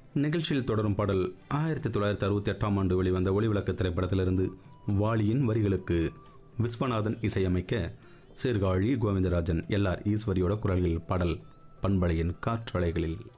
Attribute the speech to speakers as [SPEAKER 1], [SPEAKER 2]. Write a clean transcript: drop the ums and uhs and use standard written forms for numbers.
[SPEAKER 1] நிகழ்ச்சியில் தொடரும் பாடல் 1968 ஆண்டு வெளிவந்த ஒளிவிளக்கு திரைப்படத்திலிருந்து வாலியின் வரிகளுக்கு விஸ்வநாதன் இசையமைக்க சீர்காழி கோவிந்தராஜன், எல்ஆர் ஈஸ்வரியோட குரலில் பாடல் பண்பலையின் காற்றலைகளில்.